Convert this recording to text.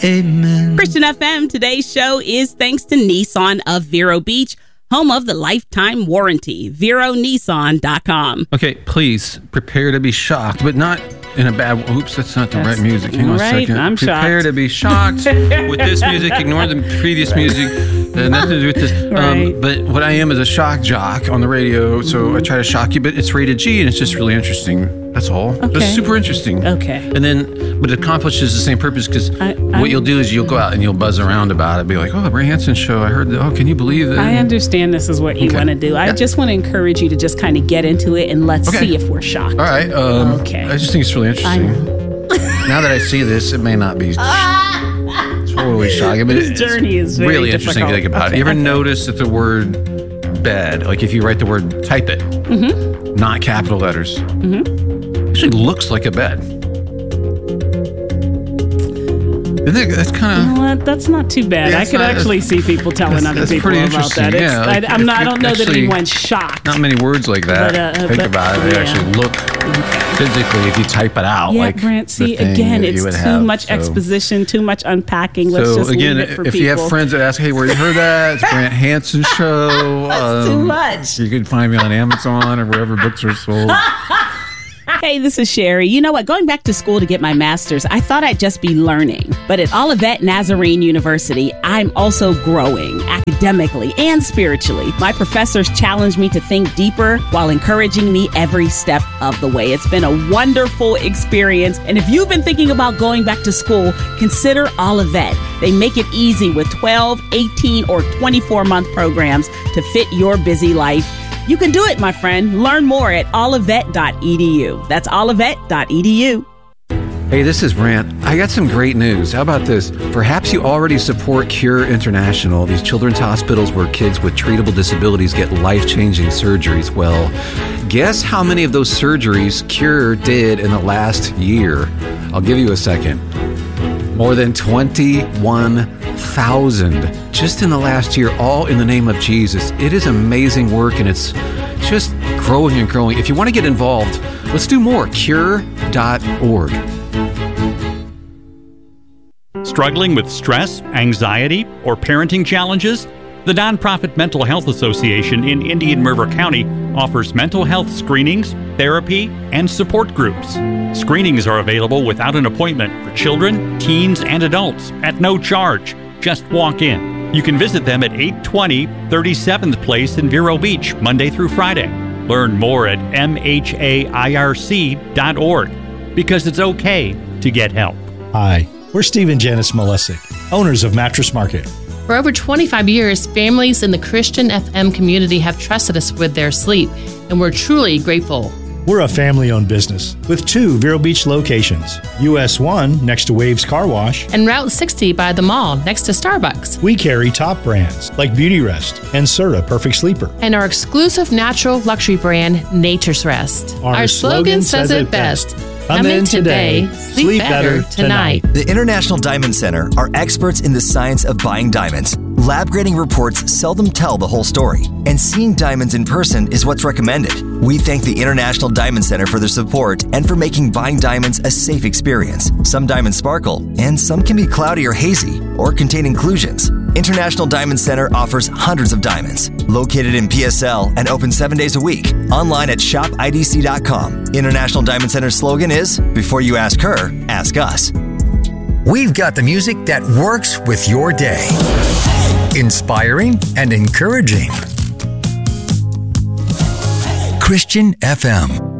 Amen. Christian FM, today's show is thanks to Nissan of Vero Beach, home of the lifetime warranty. VeroNissan.com. Okay, please prepare to be shocked, but not in a bad... Oops, that's not the right music. Hang on a second. I'm prepare shocked. to be shocked with this music. Ignore the previous music. Nothing to do with this. Right. But what I am is a shock jock on the radio, so I try to shock you, but it's rated G, and it's just really interesting. That's all. Okay. It's super interesting. Okay. And then, but it accomplishes the same purpose, because what you'll do is you'll go out and you'll buzz around about it, be like, oh, the Ray Hansen show, I heard that. Oh, can you believe that? I understand this is what you want to do. I just want to encourage you to just kind of get into it and let's see if we're shocked. All right. Okay. I just think it's really interesting. Now that I see this, it may not be totally shocking, but This journey is very really interesting to think about. You ever notice that the word bed, like if you write the word, type it, not capital letters, actually looks like a bed. That's kind of... You know what? That's not too bad. I could actually see people telling other people about that. I don't know that anyone's shocked. Not many words like that. Think about it. They actually look physically, if you type it out. Yeah, like Brent, see, again, it's too much exposition, too much unpacking. Let's just leave it for if people. you have friends that ask, hey, where you heard that? It's Brent Hansen show. That's too much. You can find me on Amazon or wherever books are sold. Hey, this is Sherry. You know what? Going back to school to get my master's, I thought I'd just be learning. But at Olivet Nazarene University, I'm also growing academically and spiritually. My professors challenge me to think deeper while encouraging me every step of the way. It's been a wonderful experience. And if you've been thinking about going back to school, consider Olivet. They make it easy with 12, 18, or 24-month programs to fit your busy life. You can do it, my friend. Learn more at olivet.edu. That's olivet.edu. Hey, this is Brant. I got some great news. How about this? Perhaps you already support Cure International, these children's hospitals where kids with treatable disabilities get life-changing surgeries. Well, guess how many of those surgeries Cure did in the last year? I'll give you a second. More than 21,000 just in the last year, all in the name of Jesus. It is amazing work, and it's just growing and growing. If you want to get involved, let's do more. Cure.org. Struggling with stress, anxiety, or parenting challenges? The nonprofit Mental Health Association in Indian River County offers mental health screenings, therapy, and support groups. Screenings are available without an appointment for children, teens, and adults at no charge. Just walk in. You can visit them at 820 37th Place in Vero Beach, Monday through Friday. Learn more at mhairc.org, because it's okay to get help. Hi, we're Steve and Janice Molesic, owners of Mattress Market. For over 25 years, families in the Christian FM community have trusted us with their sleep, and we're truly grateful. We're a family-owned business with 2 Vero Beach locations. US 1 next to Waves Car Wash, and Route 60 by the mall next to Starbucks. We carry top brands like Beauty Rest and Serta Perfect Sleeper. And our exclusive natural luxury brand, Nature's Rest. Our slogan says it best. Come in today, sleep better tonight. The International Diamond Center are experts in the science of buying diamonds. Lab grading reports seldom tell the whole story, and seeing diamonds in person is what's recommended. We thank the International Diamond Center for their support and for making buying diamonds a safe experience. Some diamonds sparkle, and some can be cloudy or hazy, or contain inclusions. International Diamond Center offers hundreds of diamonds, located in PSL and open 7 days a week. Online at shopidc.com. International Diamond Center's slogan is, before you ask her, ask us. We've got the music that works with your day. Inspiring and encouraging. Christian FM.